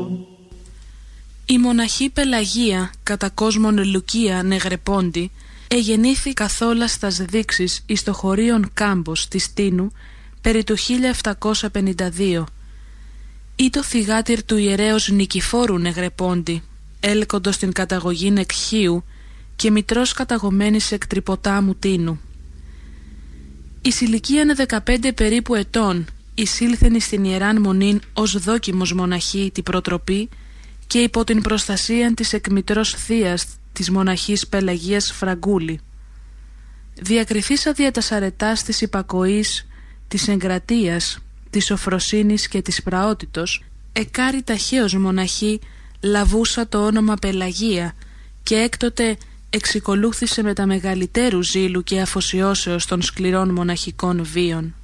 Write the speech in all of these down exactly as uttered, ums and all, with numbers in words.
Η μοναχή Πελαγία κατά κόσμον Λουκία Νεγρεπόντη εγεννήθη καθόλα στας δείξεις εις το χωρίον Κάμπος της Τίνου περί του χίλια επτακόσια πενήντα δύο. Ή το θυγάτηρ του ιερέως Νικηφόρου Νεγρεπόντη, έλκοντος την καταγωγήν εκ Χίου και μητρός καταγωμένης εκ Τρυποτάμου Τίνου. Εις ηλικίαν δεκαπέντε περίπου ετών εισήλθεν στην Ιεράν Μονήν ως δόκιμος μοναχή τη προτροπή και υπό την προστασία της εκμητρός θείας της μοναχής Πελαγίας Φραγκούλη. Διακριθήσα δια τας αρετάς της υπακοής, της εγκρατείας, της σοφροσύνης και της πραότητος, εκάρη ταχαίως μοναχή λαβούσα το όνομα Πελαγία και έκτοτε εξικολούθησε με τα μεγαλύτερου ζήλου και αφοσιώσεως των σκληρών μοναχικών βίων.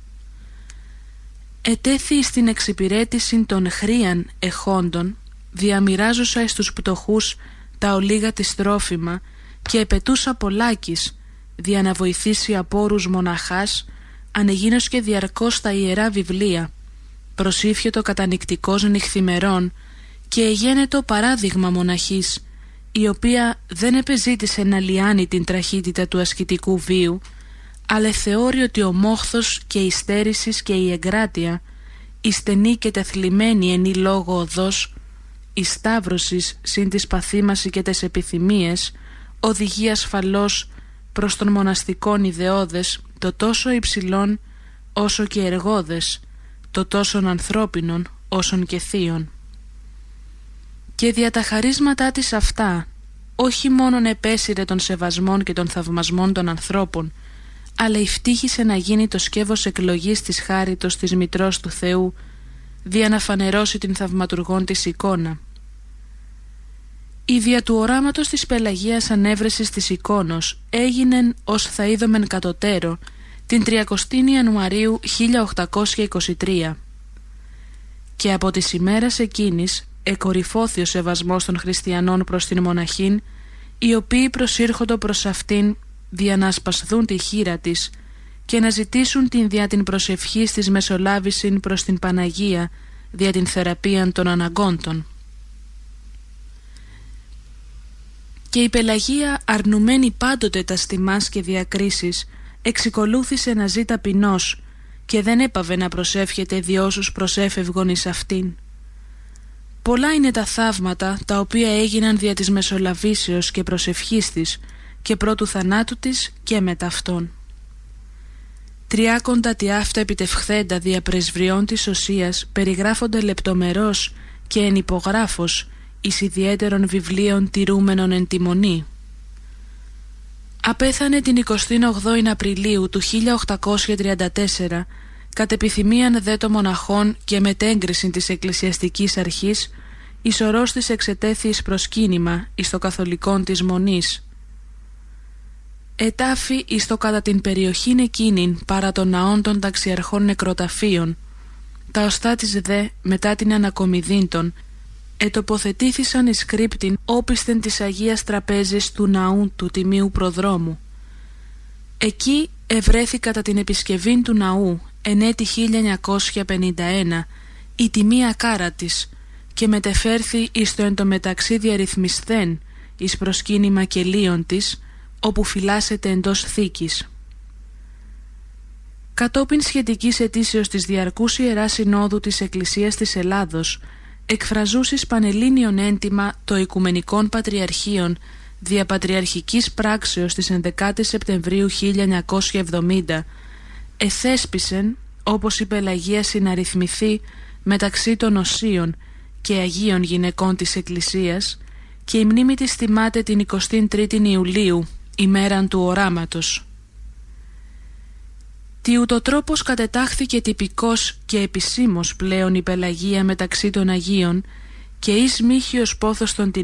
Ετέθη στην εξυπηρέτηση των χρίαν εχόντων, διαμοιράζωσα εις τους πτωχούς τα ολίγα της τρόφιμα και επετούσα πολλάκις, δια να βοηθήσει απόρους μοναχάς, ανεγίνος και διαρκώς τα ιερά βιβλία, προσήφιωτο κατανυκτικός νυχθημερών και εγένετο παράδειγμα μοναχής, η οποία δεν επεζήτησε να λιάνει την τραχύτητα του ασκητικού βίου, αλλά θεώρει ότι ο μόχθος και η στέρησης και η εγκράτεια, η στενή και τεθλιμμένη ενή λόγω οδός, η σταύρωσης συν της παθήμαση και τες επιθυμίες, οδηγεί ασφαλώς προς τον μοναστικόν ιδεώδες, το τόσο υψηλόν όσο και εργώδες, το τόσον ανθρώπινον όσον και θείον. Και δια τα χαρίσματά της αυτά, όχι μόνον επέσυρε των σεβασμών και των θαυμασμών των ανθρώπων, αλλά ευτύχησε να γίνει το σκεύος εκλογής της χάριτος της Μητρός του Θεού, δια να φανερώσει την θαυματουργών της εικόνα. Η δια του οράματος της Πελαγίας ανέβρεσης της εικόνος έγινεν ως θα είδομεν κατωτέρω την τριακοστή Ιανουαρίου χίλια οκτακόσια είκοσι τρία. Και από της ημέρας εκείνης εκορυφώθη ο σεβασμός των χριστιανών προς την μοναχήν, οι οποίοι προσήρχοντο προς αυτήν δια να ασπασδούν τη χείρα της και να ζητήσουν την δια την προσευχή της μεσολάβησιν προς την Παναγία δια την θεραπείαν των αναγκόντων. Και η Πελαγία, αρνουμένη πάντοτε τα στιμάς και διακρίσεις, εξικολούθησε να ζει ταπεινός και δεν έπαβε να προσεύχεται δι' όσους προσέφευγον εις αυτήν. Πολλά είναι τα θαύματα τα οποία έγιναν δια της μεσολαβήσεως και προσευχής της και πρώτου θανάτου της και μετά αυτόν. Τριάκοντα τι αυτά επιτευχθέντα δια πρεσβριών της Οσίας περιγράφονται λεπτομερώς και εν υπογράφος εις ιδιαίτερων βιβλίων τηρούμενων εν τιμονή. Απέθανε την εικοστή όγδοη Απριλίου του χίλια οκτακόσια τριάντα τέσσερα κατ' επιθυμίαν δε των μοναχών και μετέγκριση της εκκλησιαστικής αρχής, η σωρός της εξετέθη εις προσκύνημα εις το καθολικόν της μονής. Ετάφη εις το κατά την περιοχήν εκείνην παρά των ναών των ταξιαρχών νεκροταφείων, τα οστά της δε μετά την ανακομιδίντων ετοποθετήθησαν εις κρύπτην όπισθεν της Αγίας Τραπέζης του ναού του Τιμίου Προδρόμου. Εκεί ευρέθη κατά την επισκευήν του ναού εν έτη χίλια εννιακόσια πενήντα ένα η τιμία κάρα της και μετεφέρθη εις το εν τω μεταξύ διαρρυθμισθέν εις προσκύνημα κελίων της, όπου φυλάσσεται εντός θήκης. Κατόπιν σχετικής αιτήσεως της Διαρκούς Ιεράς Συνόδου της Εκκλησίας της Ελλάδος, εκφραζούσης πανελλήνιον έντιμα το Οικουμενικών Πατριαρχείων δια πατριαρχικής πράξεως της ενδεκάτης Σεπτεμβρίου χίλια εννιακόσια εβδομήντα, εθέσπισεν, όπως η Πελαγία συναριθμηθεί μεταξύ των οσίων και αγίων γυναικών της Εκκλησίας, και η μνήμη της τιμάται την εικοστή τρίτη Ιουλίου, ημέραν του οράματος. Τι ούτω τρόπος κατετάχθηκε τυπικός και επισήμως πλέον η Πελαγία μεταξύ των Αγίων και εις μύχιος πόθος των